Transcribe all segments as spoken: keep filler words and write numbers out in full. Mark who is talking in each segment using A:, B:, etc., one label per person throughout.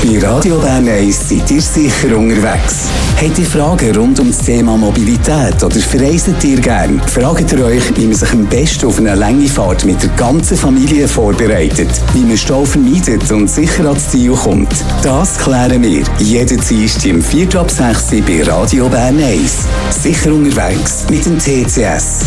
A: Bei Radio Bern eins seid ihr sicher unterwegs. Habt ihr Fragen rund um das Thema Mobilität oder verreist ihr gern? Fragt ihr euch, wie man sich am besten auf eine lange Fahrt mit der ganzen Familie vorbereitet, wie man Stau vermeidet und sicher ans Ziel kommt? Das klären wir jeden Dienstag im vier ab sechs bei Radio Bern eins. Sicher unterwegs mit dem T C S.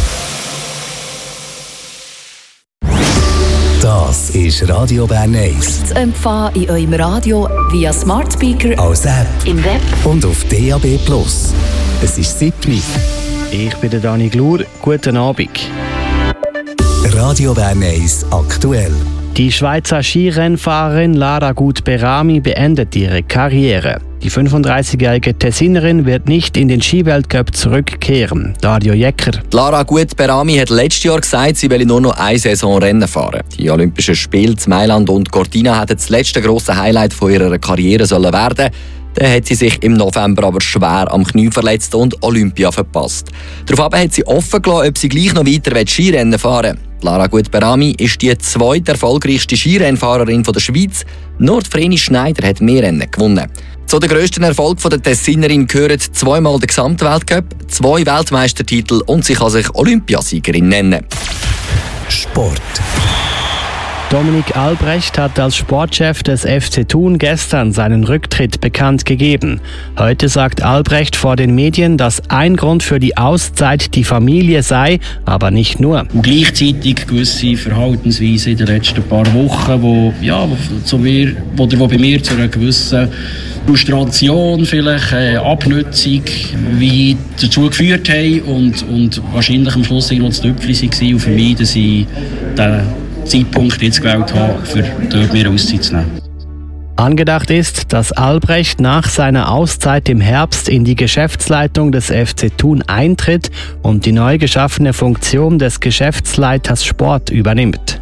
A: Das ist Radio Bern eins.
B: Zu empfangen in eurem Radio via Smart Speaker,
A: als App,
B: im Web
A: und auf D A B plus. Es ist siebni.
C: Ich bin der Dani Glur. Guten Abend.
A: Radio Bern eins aktuell.
C: Die Schweizer Skirennfahrerin Lara Gut-Berami beendet ihre Karriere. Die fünfunddreißigjährige Tessinerin wird nicht in den Skiweltcup zurückkehren. Dario Jecker.
D: Lara Gut-Berami hat letztes Jahr gesagt, sie will nur noch eine Saison Rennen fahren. Die Olympischen Spiele in Mailand und Cortina hätten das letzte grosse Highlight von ihrer Karriere sollen werden. Dann hat sie sich im November aber schwer am Knie verletzt und Olympia verpasst. Daraufhin hat sie offen gelassen, ob sie gleich noch weiter Skirennen fahren will. Lara Gut-Berami ist die zweite erfolgreichste Skirennfahrerin der Schweiz. Nur Vreni Schneider hat mehr Rennen gewonnen. Zu den grössten Erfolgen der Tessinerin gehören zweimal der Gesamtweltcup, zwei Weltmeistertitel und sie kann sich Olympiasiegerin nennen.
A: Sport.
C: Dominik Albrecht hat als Sportchef des F C Thun gestern seinen Rücktritt bekannt gegeben. Heute sagt Albrecht vor den Medien, dass ein Grund für die Auszeit die Familie sei, aber nicht nur.
E: Und gleichzeitig gewisse Verhaltensweisen in den letzten paar Wochen, wo, ja, wo, zu mir, wo, wo bei mir zu einer gewissen Frustration, vielleicht äh, Abnutzung, wie dazu geführt haben und, und wahrscheinlich am Schluss irgendwo das Tüpfchen waren und für mich, dass ich den Zeitpunkt jetzt gewählt habe, für dort mehr Auszeit zu nehmen.
C: Angedacht ist, dass Albrecht nach seiner Auszeit im Herbst in die Geschäftsleitung des F C Thun eintritt und die neu geschaffene Funktion des Geschäftsleiters Sport übernimmt.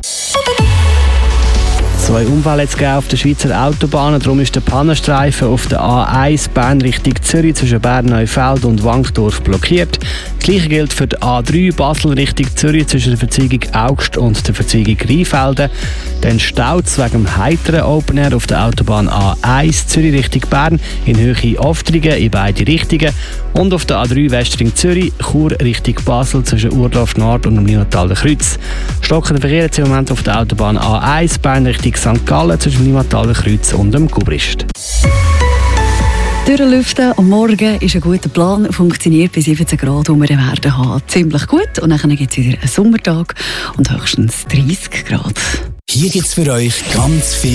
C: Zwei Unfälle jetzt auf der Schweizer Autobahnen, darum ist der Pannenstreifen auf der A eins Bern Richtung Zürich zwischen Bern-Neufeld und Wankdorf blockiert. Das Gleiche gilt für die A drei Basel Richtung Zürich zwischen der Verzweigung Augst und der Verzweigung Rheinfelden. Dann staut wegen dem heiteren Open Air auf der Autobahn A eins Zürich Richtung Bern in Höhe Oftringen in beide Richtungen und auf der A drei Westring Zürich Chur Richtung Basel zwischen Urdorf Nord und dem Limathaler Kreuz. Stockender Verkehr jetzt im Moment auf der Autobahn A eins Bern Richtung Sankt Gallen zwischen dem Limathaler Kreuz und dem Gubrist.
F: Durchlüften am Morgen ist ein guter Plan, funktioniert bei siebzehn Grad, die wir werden haben. Ziemlich gut. Und dann gibt es wieder einen Sommertag und höchstens dreißig Grad.
A: Hier gibt es für euch ganz viel